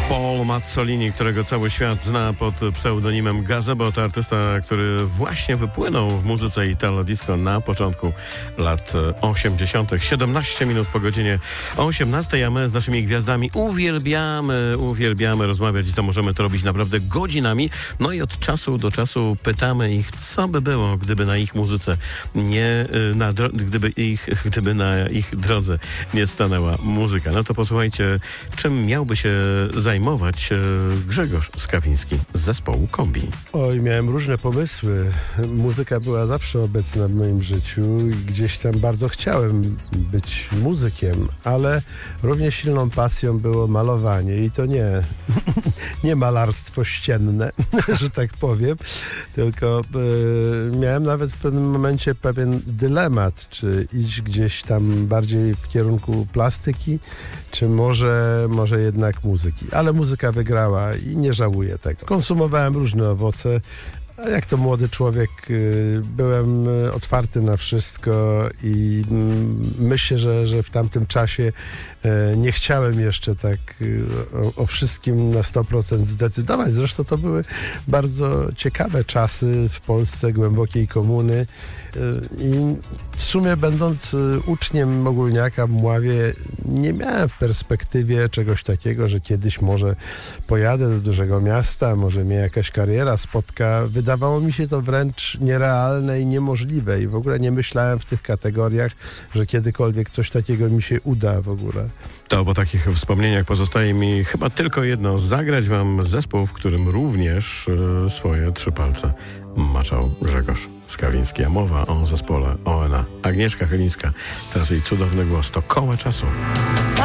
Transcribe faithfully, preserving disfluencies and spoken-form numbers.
Paul Mazzolini, którego cały świat zna pod pseudonimem Gazebo, to artysta, który właśnie wypłynął w muzyce Italo Disco na początku lat osiemdziesiątych. siedemnaście minut po godzinie osiemnastej, a my z naszymi gwiazdami uwielbiamy, uwielbiamy rozmawiać i to możemy to robić naprawdę godzinami. No i od czasu do czasu pytamy ich, co by było, gdyby na ich muzyce nie, na, gdyby ich, gdyby na ich drodze nie stanęła muzyka. No to posłuchajcie, czym miałby się zajmować Grzegorz Skawiński z zespołu Kombi. Oj, miałem różne pomysły. Muzyka była zawsze obecna w moim życiu i gdzieś tam bardzo chciałem być muzykiem, ale równie silną pasją było malowanie i to nie, nie malarstwo ścienne, że tak powiem, tylko y, miałem nawet w pewnym momencie pewien dylemat, czy iść gdzieś tam bardziej w kierunku plastyki, czy może, może jednak muzyki. Ale muzyka wygrała i nie żałuję tego. Konsumowałem różne owoce, a jak to młody człowiek byłem otwarty na wszystko i myślę, że, że w tamtym czasie nie chciałem jeszcze tak o, o wszystkim na sto procent zdecydować. Zresztą to były bardzo ciekawe czasy w Polsce, głębokiej komuny i w sumie będąc uczniem ogólniaka w Mławie nie miałem w perspektywie czegoś takiego, że kiedyś może pojadę do dużego miasta, może mnie jakaś kariera spotka. Wydawało mi się to wręcz nierealne i niemożliwe i w ogóle nie myślałem w tych kategoriach, że kiedykolwiek coś takiego mi się uda w ogóle. To po takich wspomnieniach pozostaje mi chyba tylko jedno. Zagrać wam zespół, w którym również y, swoje trzy palce maczał Grzegorz Skawiński. A mowa o zespole O N A. Agnieszka Chylińska. Teraz jej cudowny głos. To Koła czasu.